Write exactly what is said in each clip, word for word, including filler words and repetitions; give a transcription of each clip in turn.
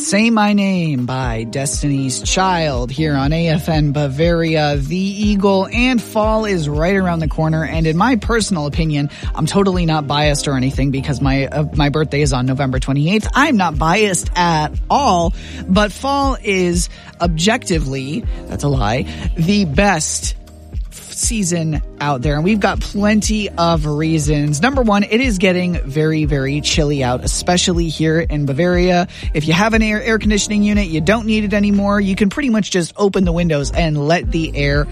Say My Name by Destiny's Child here on A F N Bavaria, the Eagle, and fall is right around the corner. And in my personal opinion, I'm totally not biased or anything because my uh, my birthday is on November twenty-eighth. I'm not biased at all, but fall is objectively, that's a lie, the best season out there, and we've got plenty of reasons. Number one, it is getting very, very chilly out, especially here in Bavaria. If you have an air, air conditioning unit, you don't need it anymore. You can pretty much just open the windows and let the air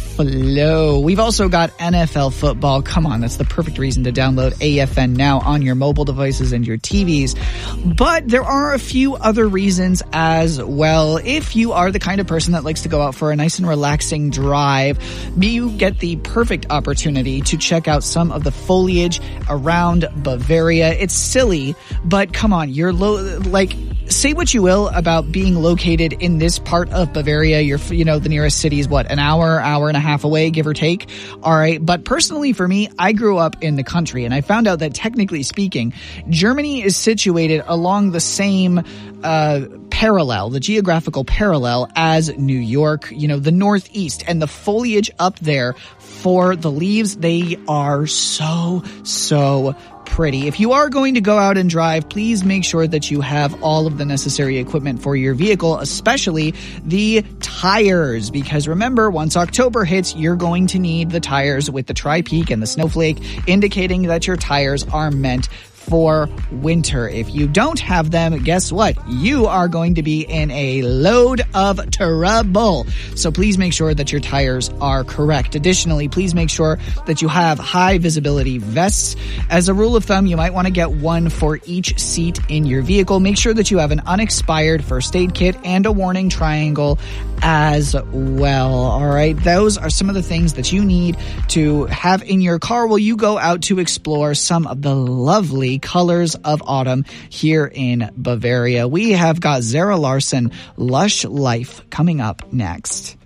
flow. We've also got N F L football. Come on, that's the perfect reason to download A F N now on your mobile devices and your T Vs. But there are a few other reasons as well. If you are the kind of person that likes to go out for a nice and relaxing drive, you get the perfect opportunity to check out some of the foliage around Bavaria. It's silly, but come on, you're lo- like, say what you will about being located in this part of Bavaria. You're, you know, the nearest city is what, an hour, hour and a half away, give or take. All right. But personally for me, I grew up in the country, and I found out that technically speaking, Germany is situated along the same uh parallel, the geographical parallel as New York, you know, the Northeast, and the foliage up there for the leaves, they are so, so pretty. If you are going to go out and drive, please make sure that you have all of the necessary equipment for your vehicle, especially the tires, because remember, once October hits, you're going to need the tires with the Tri-Peak and the Snowflake, indicating that your tires are meant for winter. If you don't have them, guess what? You are going to be in a load of trouble. So please make sure that your tires are correct. Additionally, please make sure that you have high visibility vests. As a rule of thumb, you might want to get one for each seat in your vehicle. Make sure that you have an unexpired first aid kit and a warning triangle as well. All right. Those are some of the things that you need to have in your car while you go out to explore some of the lovely colors of autumn here in Bavaria. We have got Zara Larsson, Lush Life, coming up next.